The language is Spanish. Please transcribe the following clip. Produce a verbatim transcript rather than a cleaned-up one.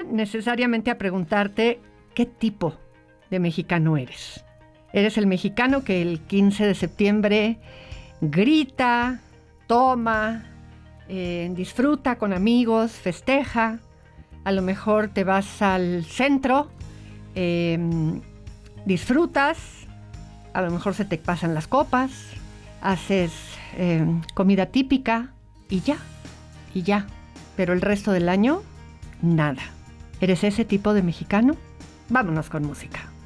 necesariamente a preguntarte qué tipo de mexicano eres. ¿Eres el mexicano que el quince de septiembre grita, toma, eh, disfruta con amigos, festeja? A lo mejor te vas al centro, eh, disfrutas, a lo mejor se te pasan las copas, haces eh, comida típica y ya, y ya. Pero el resto del año, nada. ¿Eres ese tipo de mexicano? Vámonos con música.